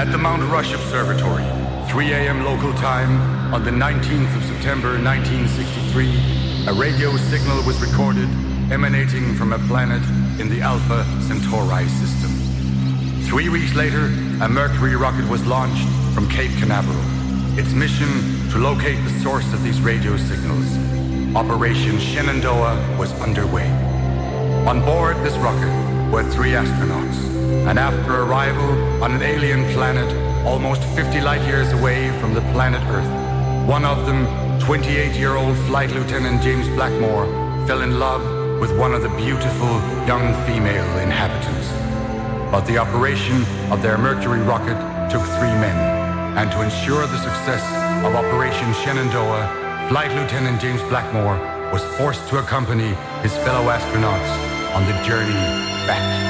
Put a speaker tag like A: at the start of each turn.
A: At the Mount Rush Observatory, 3 a.m. local time, on the 19th of September 1963, a radio signal was recorded emanating from a planet in the Alpha Centauri system. 3 weeks later, a Mercury rocket was launched from Cape Canaveral. Its mission to locate the source of these radio signals. Operation Shenandoah was underway. On board this rocket were 3 astronauts, and after arrival on an alien planet almost 50 light years away from the planet Earth, one of them, 28-year-old Flight Lieutenant James Blackmore, fell in love with one of the beautiful young female inhabitants. But the operation of their Mercury rocket took 3 men, and to ensure the success of Operation Shenandoah, Flight Lieutenant James Blackmore was forced to accompany his fellow astronauts on the journey back